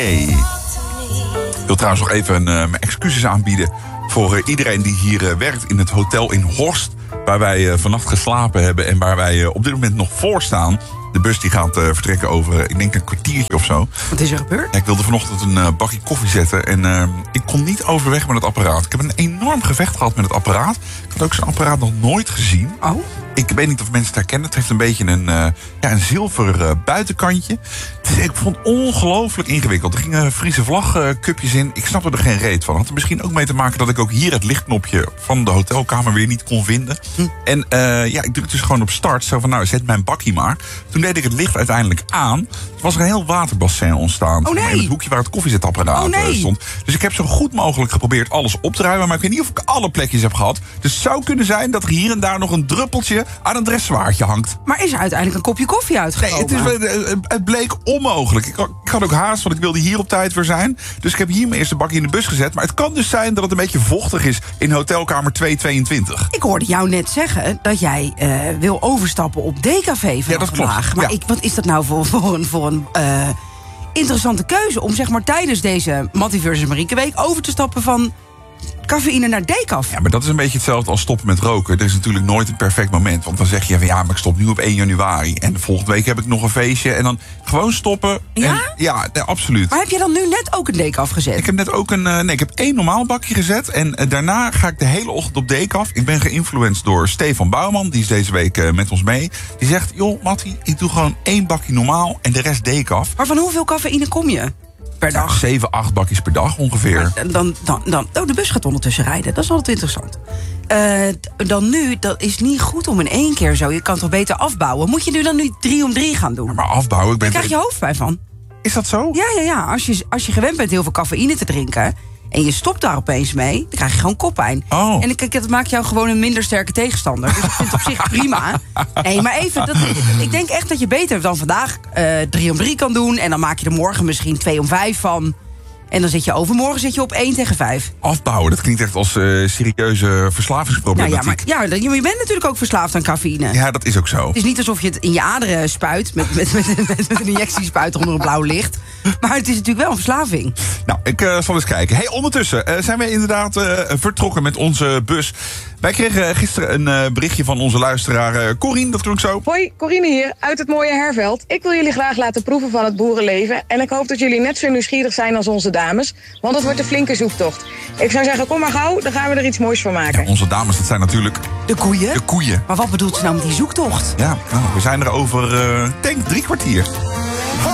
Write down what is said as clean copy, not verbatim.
Hey. Ik wil trouwens nog even mijn excuses aanbieden voor iedereen die hier werkt in het hotel in Horst, waar wij vannacht geslapen hebben en waar wij op dit moment nog voor staan. De bus die gaat vertrekken over, ik denk, een kwartiertje of zo. Wat is er gebeurd? Ja, ik wilde vanochtend een bakje koffie zetten en ik kon niet overweg met het apparaat. Ik heb een enorm gevecht gehad met het apparaat. Ik had ook zo'n apparaat nog nooit gezien. Oh. Ik weet niet of mensen het herkennen. Het heeft een beetje een zilver buitenkantje. Ik vond het ongelooflijk ingewikkeld. Er gingen Friese vlagcupjes in. Ik snapte er geen reet van. Had er misschien ook mee te maken dat ik ook hier het lichtknopje van de hotelkamer weer niet kon vinden. En ik drukte dus gewoon op start. Zo van, nou, zet mijn bakje maar. Toen deed ik het licht uiteindelijk aan. Er was er een heel waterbassin ontstaan. Oh, nee. In het hoekje waar het koffiezetapparaat stond. Dus ik heb zo goed mogelijk geprobeerd alles op te ruimen. Maar ik weet niet of ik alle plekjes heb gehad. Dus het zou kunnen zijn dat er hier en daar nog een druppeltje aan een dressoirtje hangt. Maar is er uiteindelijk een kopje koffie uitgekomen? Nee, het bleek onmogelijk. Ik had ook haast, want ik wilde hier op tijd weer zijn. Dus ik heb hier mijn eerste bakje in de bus gezet. Maar het kan dus zijn dat het een beetje vochtig is in hotelkamer 222. Ik hoorde jou net zeggen dat jij wil overstappen op Decafé vanaf vandaag. Maar wat is dat nou voor een interessante keuze om zeg maar tijdens deze Mattie versus Marieke week over te stappen van cafeïne naar decaf. Ja, maar dat is een beetje hetzelfde als stoppen met roken. Er is natuurlijk nooit een perfect moment. Want dan zeg je van ja, maar ik stop nu op 1 januari. En de volgende week heb ik nog een feestje. En dan gewoon stoppen. Ja? Nee, absoluut. Maar heb je dan nu net ook een decaf gezet? Ik heb net ook ik heb 1 normaal bakje gezet. En daarna ga ik de hele ochtend op decaf. Ik ben geïnfluenced door Stefan Bouwman. Die is deze week met ons mee. Die zegt, joh Mattie, ik doe gewoon 1 bakje normaal en de rest decaf. Maar van hoeveel cafeïne kom je per dag? 7, 8 bakjes per dag ongeveer. Maar de bus gaat ondertussen rijden. Dat is altijd interessant. Dan nu, dat is niet goed om in 1 keer zo. Je kan toch beter afbouwen? Moet je nu dan 3 om 3 gaan doen? Maar afbouwen, Daar krijg je hoofdpijn van. Is dat zo? Ja. Als je gewend bent heel veel cafeïne te drinken en je stopt daar opeens mee, dan krijg je gewoon koppijn. Oh. En dat maakt jou gewoon een minder sterke tegenstander. Dus ik vind het op zich prima. Nee, maar even, ik denk echt dat je beter dan vandaag 3 om 3 kan doen. En dan maak je er morgen misschien 2 om 5 van. En dan overmorgen op 1 tegen 5. Afbouwen, dat klinkt echt als serieuze verslavingsproblematiek. Je bent natuurlijk ook verslaafd aan cafeïne. Ja, dat is ook zo. Het is niet alsof je het in je aderen spuit met een injectiespuit onder een blauw licht. Maar het is natuurlijk wel een verslaving. Nou, ik zal eens kijken. Hey, ondertussen zijn we inderdaad vertrokken met onze bus. Wij kregen gisteren een berichtje van onze luisteraar Corine, dat klonk zo. Hoi, Corine hier, uit het mooie Herveld. Ik wil jullie graag laten proeven van het boerenleven. En ik hoop dat jullie net zo nieuwsgierig zijn als onze dames. Want het wordt een flinke zoektocht. Ik zou zeggen, kom maar gauw, dan gaan we er iets moois van maken. Ja, onze dames, dat zijn natuurlijk de koeien. De koeien. Maar wat bedoelt ze nou met die zoektocht? Ja, we zijn er over, denk 3 kwartier.